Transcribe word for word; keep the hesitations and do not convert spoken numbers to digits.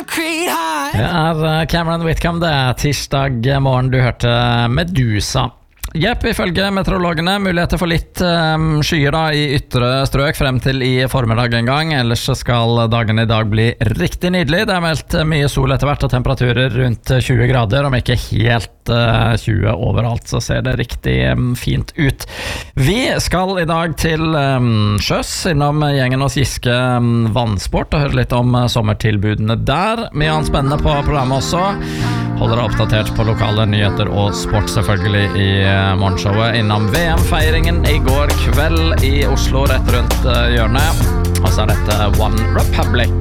Det er Cameron Whitcomb, det er tirsdag morgen. Du hørte Medusa. Jepp, ifølge meteorologene muligheter for litt um, skyer da i ytre strøk frem til i formiddag en gang. Ellers skal dagen i dag bli riktig nydelig. Det er meldt mye sol etter hvert og temperaturer rundt tjue grader. Om ikke helt uh, tjue overalt, så ser det riktig um, fint ut. Vi skal i dag til um, sjøs innom gjengen hos Giske um, vannsport og høre litt om uh, sommertilbudene der. Mye annet spennende på programmet også. Holder deg oppdatert på lokale nyheter og sport selvfølgelig i morgenshowet. Innom V M-feiringen i går kveld i Oslo rett rundt hjørnet. Og så er dette One Republic.